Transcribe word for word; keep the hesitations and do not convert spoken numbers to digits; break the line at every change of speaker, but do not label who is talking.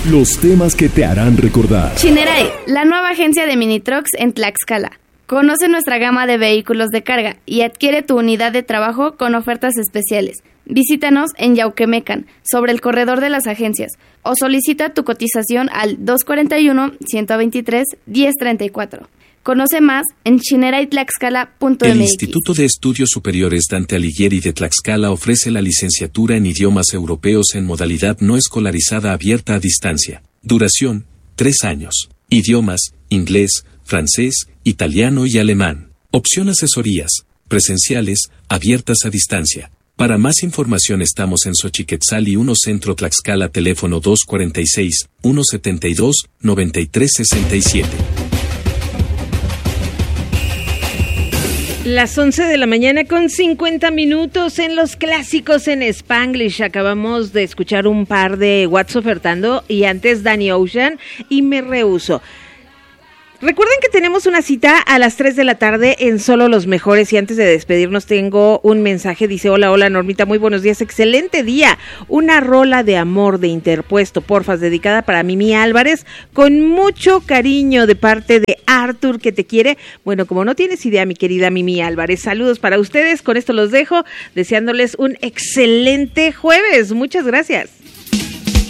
Los temas que te harán recordar.
Chinerae, la nueva agencia de mini trucks en Tlaxcala. Conoce nuestra gama de vehículos de carga y adquiere tu unidad de trabajo con ofertas especiales. Visítanos en Yauquemecan, sobre el corredor de las agencias, o solicita tu cotización al dos cuatro uno, uno dos tres, uno cero tres cuatro. Conoce más en chinerae tlaxcala punto m x.
El Instituto de Estudios Superiores Dante Alighieri de Tlaxcala ofrece la licenciatura en idiomas europeos en modalidad no escolarizada abierta a distancia. Duración, tres años. Idiomas, inglés, francés, italiano y alemán. Opción asesorías, presenciales, abiertas a distancia. Para más información estamos en Xochiquetzal y uno Centro Tlaxcala, teléfono dos cuatro seis, uno siete dos, nueve tres seis siete.
Las once de la mañana con cincuenta minutos en los clásicos en Spanglish. Acabamos de escuchar un par de What's Ofertando y antes Danny Ocean y Me Rehuso. Recuerden que tenemos una cita a las tres de la tarde en Solo los Mejores y antes de despedirnos tengo un mensaje, dice: hola, hola Normita, muy buenos días, excelente día, una rola de amor de Interpuesto, porfas, dedicada para Mimi Álvarez, con mucho cariño de parte de Arthur que te quiere. Bueno, como no tienes idea, mi querida Mimi Álvarez, saludos para ustedes, con esto los dejo, deseándoles un excelente jueves, muchas gracias.